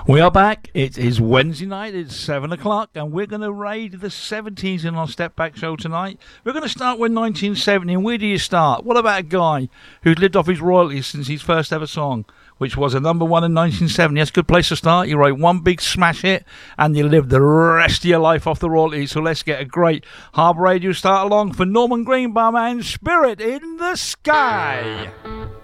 We are back. It is Wednesday night. It's 7 o'clock, and we're going to raid the 70s in our Step Back show tonight. We're going to start with 1970. And where do you start? What about a guy who's lived off his royalties since his first ever song, which was a number one in 1970? That's a good place to start. You write one big smash hit, and you live the rest of your life off the royalties. So let's get a great Harbour Radio start along for Norman Greenbaum and Spirit in the Sky.